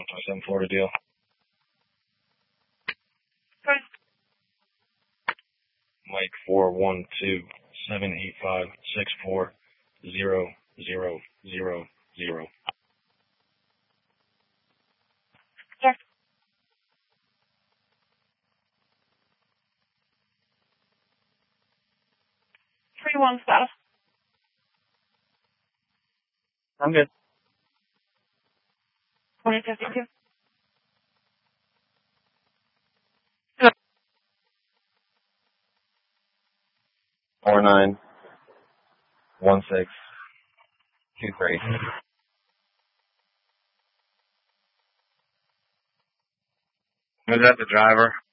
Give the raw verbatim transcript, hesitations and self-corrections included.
one twenty-seven Florida deal. Okay. Mike four one two seven eight five six four zero zero zero zero. Yes. Three one status. I'm good. Twenty fifty two. Four nine one six two three. Was that the driver?